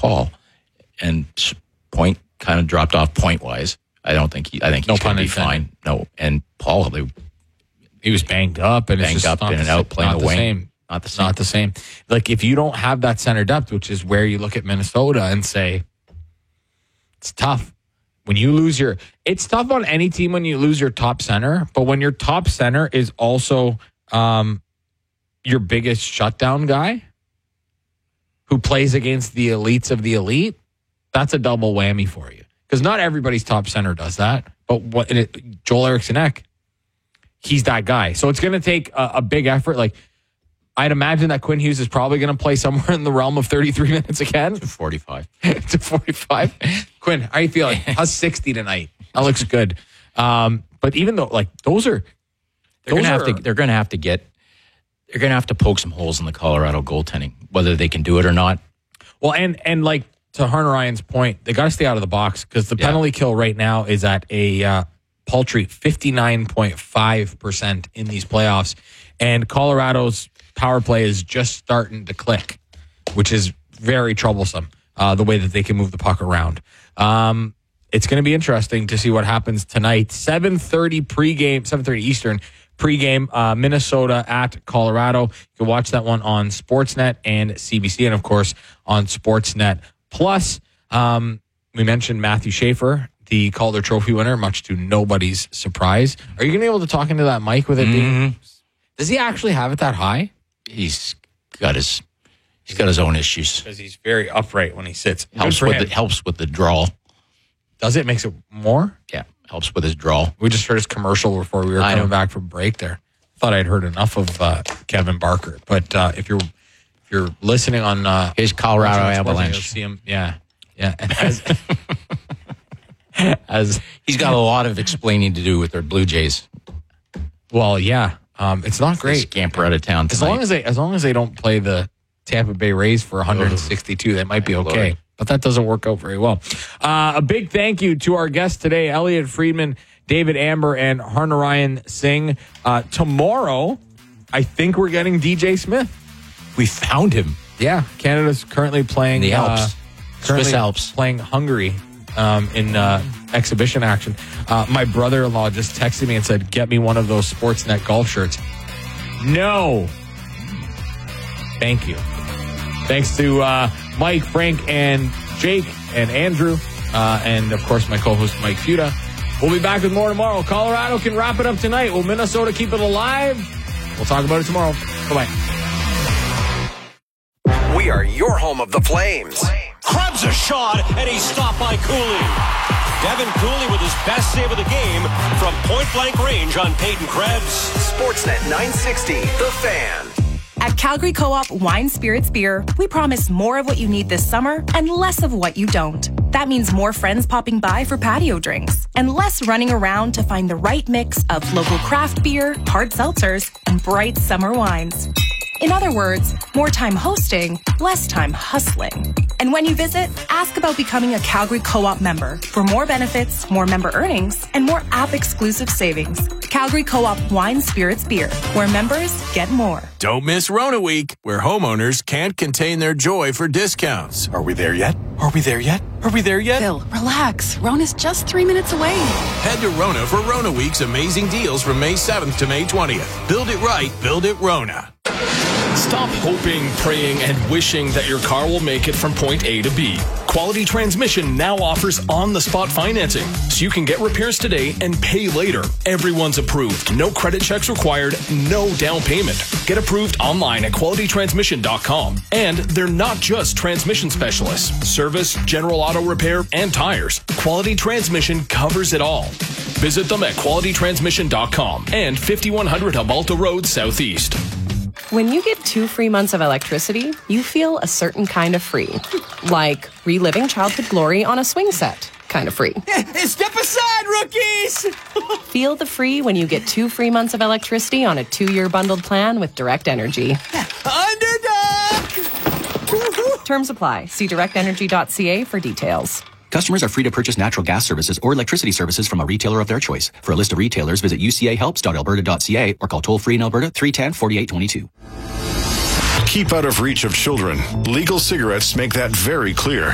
Paul. And Point kind of dropped off point-wise. I think he's going to be fine. No, and Paul, he was banged up and banged up in and out playing the wing. Not the same. Like, if you don't have that center depth, which is where you look at Minnesota and say, it's tough. When you lose it's tough on any team when you lose your top center, but when your top center is also your biggest shutdown guy who plays against the elites of the elite, that's a double whammy for you. Because not everybody's top center does that, but Joel Eriksson-Ek, he's that guy. So it's going to take a big effort. Like, I'd imagine that Quinn Hughes is probably going to play somewhere in the realm of 33 minutes again. To 45. To 45. Quinn, how are you feeling? How's 60 tonight? That looks good. But even though, like, they're going to have to poke some holes in the Colorado goaltending, whether they can do it or not. Well, and like, to Harner Ryan's point, they got to stay out of the box because the penalty kill right now is at a paltry 59.5% in these playoffs. And Colorado's power play is just starting to click, which is very troublesome, the way that they can move the puck around. It's going to be interesting to see what happens tonight. 7:30 Eastern pregame, Minnesota at Colorado. You can watch that one on Sportsnet and CBC, and of course on Sportsnet Plus. We mentioned Matthew Schaefer, the Calder Trophy winner, much to nobody's surprise. Are you going to be able to talk into that mic with it being? Does he actually have it that high? He's got his own issues. Because he's very upright when he sits. Helps with the drawl. Does it? Makes it more? Yeah, helps with his drawl. We just heard his commercial before we were coming back from break there. Thought I'd heard enough of Kevin Barker. But if you're listening on his Colorado Avalanche, you'll see him. Yeah. As he's got a lot of explaining to do with their Blue Jays. Well, yeah. It's not great. They scamper out of town tonight. As long as they don't play the Tampa Bay Rays for 162, they might be okay. Lord. But that doesn't work out very well. A big thank you to our guests today, Elliot Friedman, David Amber, and Harner Ryan Singh. Tomorrow, I think we're getting DJ Smith. We found him. Yeah, Canada's currently playing the Alps, Swiss Alps, playing Hungary in exhibition action. My brother-in-law just texted me and said, "Get me one of those Sportsnet golf shirts." No, thank you. Thanks to Mike, Frank, and Jake, and Andrew, and of course my co-host Mike Futa. We'll be back with more tomorrow. Colorado can wrap it up tonight. Will Minnesota keep it alive? We'll talk about it tomorrow. Bye-bye. We are your home of the Flames. Krebs a shot, and he's stopped by Cooley. Devin Cooley with his best save of the game from point-blank range on Peyton Krebs. Sportsnet 960, The Fan. At Calgary Co-op Wine Spirits Beer, we promise more of what you need this summer and less of what you don't. That means more friends popping by for patio drinks and less running around to find the right mix of local craft beer, hard seltzers, and bright summer wines. In other words, more time hosting, less time hustling. And when you visit, ask about becoming a Calgary Co-op member for more benefits, more member earnings, and more app-exclusive savings. Calgary Co-op Wine Spirits Beer, where members get more. Don't miss Rona Week, where homeowners can't contain their joy for discounts. Are we there yet? Are we there yet? Are we there yet? Phil, relax. Rona's just 3 minutes away. Head to Rona for Rona Week's amazing deals from May 7th to May 20th. Build it right, build it Rona. Stop hoping, praying, and wishing that your car will make it from point A to B. Quality Transmission now offers on-the-spot financing, so you can get repairs today and pay later. Everyone's approved. No credit checks required, no down payment. Get approved online at qualitytransmission.com. And they're not just transmission specialists. Service, general auto repair, and tires. Quality Transmission covers it all. Visit them at qualitytransmission.com and 5100 Humalta Road Southeast. When you get 2 free months of electricity, you feel a certain kind of free. Like reliving childhood glory on a swing set. Kind of free. Step aside, rookies! Feel the free when you get 2 free months of electricity on a 2-year bundled plan with Direct Energy. Underdog! Terms apply. See directenergy.ca for details. Customers are free to purchase natural gas services or electricity services from a retailer of their choice. For a list of retailers, visit ucahelps.alberta.ca or call toll-free in Alberta 310-4822. Keep out of reach of children. Legal cigarettes make that very clear.